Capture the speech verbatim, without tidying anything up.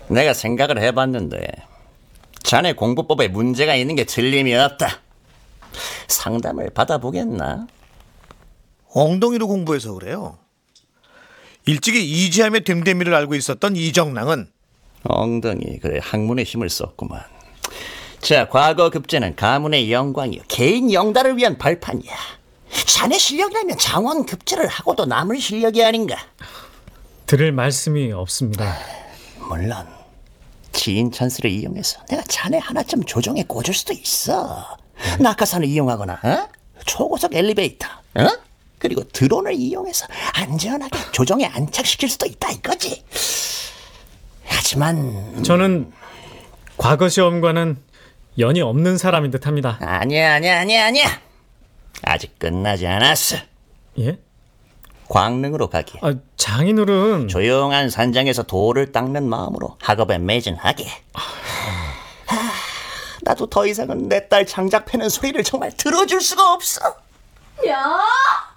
내가 생각을 해봤는데 자네 공부법에 문제가 있는 게 틀림이 없다. 상담을 받아보겠나? 엉덩이로 공부해서 그래요. 일찍이 이지함의 됨됨이를 알고 있었던 이정랑은 엉덩이, 그래, 학문의 힘을 썼구만. 자, 과거 급제는 가문의 영광이요, 개인 영달을 위한 발판이야. 자네 실력이라면 장원 급제를 하고도 남을 실력이 아닌가? 들을 말씀이 없습니다. 물론 지인 찬스를 이용해서 내가 자네 하나쯤 조정에 꽂을 수도 있어. 낙하산을 이용하거나 어? 초고속 엘리베이터, 어? 그리고 드론을 이용해서 안전하게 조정에 안착시킬 수도 있다 이거지. 하지만 저는 과거 시험과는 연이 없는 사람인 듯합니다. 아니야 아니야 아니야 아니야. 아직 끝나지 않았어. 예? 광릉으로 가기. 아, 장인어른. 조용한 산장에서 돌을 닦는 마음으로 학업에 매진하게. 아, 나도 더 이상은 내 딸 장작 패는 소리를 정말 들어줄 수가 없어. 야!